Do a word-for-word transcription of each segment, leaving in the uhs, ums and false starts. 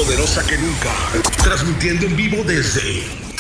poderosa que nunca, transmitiendo en vivo desde...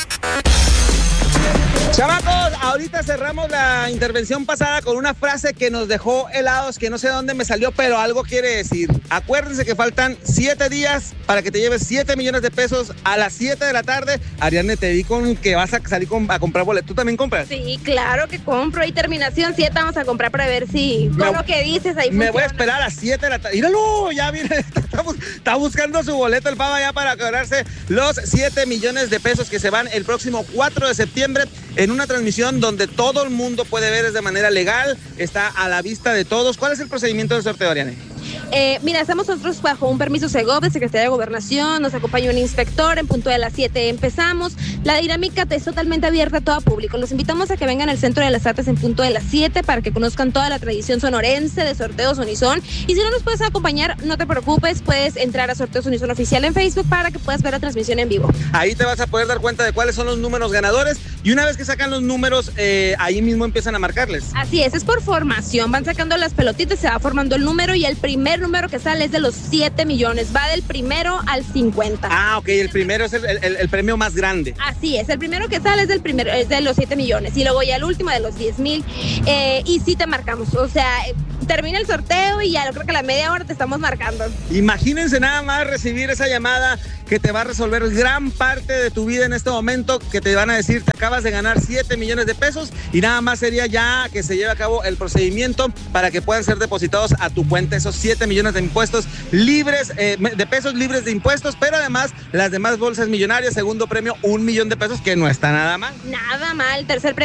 Chamacos, ahorita cerramos la intervención pasada con una frase que nos dejó helados, que no sé de dónde me salió, pero algo quiere decir. Acuérdense que faltan siete días para que te lleves siete millones de pesos a las siete de la tarde. Ariadne, te vi con que vas a salir con, a comprar boletos. ¿Tú también compras? Sí, claro que compro. Y terminación siete vamos a comprar para ver si Me- con lo que dices ahí Me funciona. voy a esperar a las siete de la tarde. ¡Míralo! Ya viene, está, bus- está buscando su boleto el pava ya para cobrarse los siete millones de pesos que se van el próximo cuatro de septiembre en una transmisión donde todo el mundo puede ver de manera legal, está a la vista de todos. ¿Cuál es el procedimiento del sorteo, Ariane? Eh, mira, estamos nosotros bajo un permiso Segov de Secretaría de Gobernación, nos acompaña un inspector, en punto de las siete empezamos. La dinámica es totalmente abierta a todo público. Los invitamos a que vengan al Centro de las Artes en punto de las siete para que conozcan toda la tradición sonorense de Sorteos Unison. Y si no nos puedes acompañar, no te preocupes, puedes entrar a Sorteos Unison Oficial en Facebook para que puedas ver la transmisión en vivo. Ahí te vas a poder dar cuenta de cuáles son los números ganadores y una vez que sacan los números, eh, ahí mismo empiezan a marcarles. Así es, es por formación, van sacando las pelotitas, se va formando el número y el primer número que sale es de los siete millones, va del primero al cincuenta. Ah, ok, el primero es el, el- el premio más grande. Así es, el primero que sale es del primero, es de los siete millones y luego ya el último de los diez mil eh, y sí te marcamos, o sea, eh, termina el sorteo y ya yo creo que a la media hora te estamos marcando. Imagínense nada más recibir esa llamada que te va a resolver gran parte de tu vida en este momento, que te van a decir, te acabas de ganar siete millones de pesos y nada más sería ya que se lleve a cabo el procedimiento para que puedan ser depositados a tu cuenta esos siete millones de impuestos libres, eh, de pesos libres de impuestos, pero además las demás bolsas millonarias, segundo premio, un millón de pesos, que no está nada mal. Nada mal, tercer premio.